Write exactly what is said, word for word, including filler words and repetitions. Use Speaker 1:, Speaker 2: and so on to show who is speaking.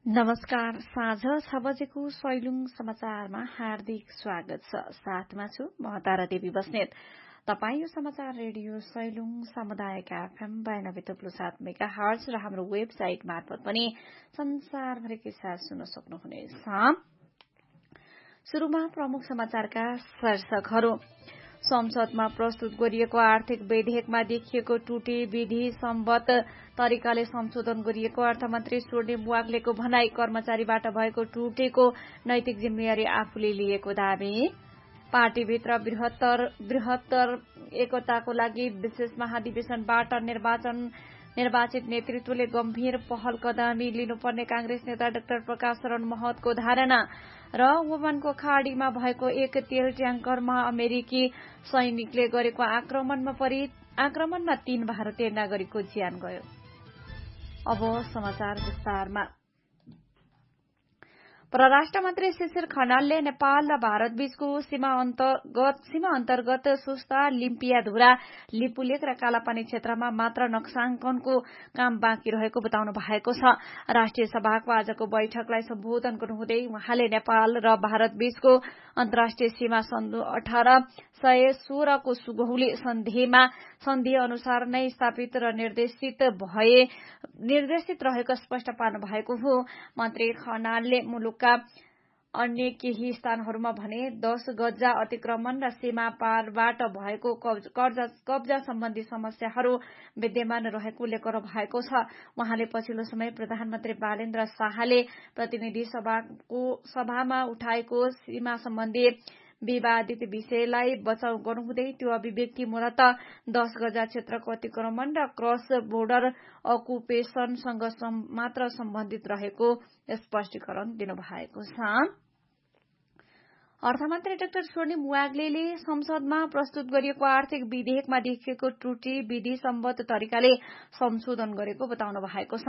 Speaker 1: नमस्कार। साँझ छ बजेको सैलुङ समाचारमा हार्दिक स्वागत छ। साथमा छु म तारा देवी बस्नेत। तपाईँ यो समाचार रेडियो सैलुङ सामुदायिक एफएम बयानब्बे थुप्रो सात मेगा हर्ज र हाम्रो वेबसाइट मार्फत पनि संसारभरिकै साथ सुन्न सक्नुहुनेछ। सुरुमा प्रमुख समाचारका शीर्षकहरू। संसदमा प्रस्तुत गरिएको आर्थिक विधेयकमा देखिएको त्रुटि विधि सम्बद्ध तरिकाले संशोधन गरिएको अर्थमन्त्री स्वर्णिम वाग्लेको भनाई। कर्मचारीबाट भएको त्रुटिको नैतिक जिम्मेवारी आफूले लिएको दावी। पार्टीभित्र बृहत्तर बृहत्तर एकताको लागि विशेष महाधिवेशनबाट निर्वाचन निर्वाचित नेतृत्वले गम्भीर पहल कदमी लिनुपर्ने कांग्रेस नेता डाक्टर प्रकाश शरण महतको धारणा। र ओमानको खाड़ीमा भएको एक तेल ट्याङ्करमा अमेरिकी सैनिकले गरेको आक्रमणमा परि आक्रमणमा तीन भारतीय नागरिकको ज्यान गयो। अब समाचार विस्तारमा। परराष्ट्र मन्त्री शिशिर खनालले नेपाल र भारत बीचको सीमा अन्तर्गत सीमा अन्तर्गत सुस्ता, लिम्पियाधुरा, लिपुलेक र कालापानी क्षेत्रमा मात्र नक्साङ्कनको काम बाँकी रहेको बताउनु भएको छ। राष्ट्रिय सभाको आजको बैठकलाई सम्बोधन गर्नुहुँदै उहाँले नेपाल र भारत बीचको अन्तर्राष्ट्रिय सीमा सन् अठार सय सोह्रको सुगौली सन्धिमा सन्धि अनुसार नै स्थापित र निर्देशित भए निर्देशित रहेको स्पष्ट पार्नु भएको हो। मन्त्री खनालले मुलुकका अन्य केही स्थानहरूमा भने दश गजा अतिक्रमण र सीमा पारबाट भएको कब्जा सम्बन्धी समस्याहरू विद्यमान रहेको उल्लेख गर्नु भएको छ। उहाँले पछिल्लो समय प्रधानमन्त्री बालेन्द्र शाहले प्रतिनिधि सभाको सभामा उठाएको सीमा सम्बन्धी विवादित विषयलाई बचाउ गर्नुहुँदै त्यो अभिव्यक्ति मूलत दश गजा क्षेत्रको अतिक्रमण र क्रस बोर्डर अकुपेशनसँग मात्र सम्बन्धित रहेको स्पष्टीकरण दिनुभएको छ। अर्थमन्त्री डाक्टर स्वर्णिम वाग्लेले संसदमा प्रस्तुत गरिएको आर्थिक विधेयकमा देखिएको त्रुटि विधि सम्बद्ध तरिकाले संशोधन गरेको बताउनु भएको छ।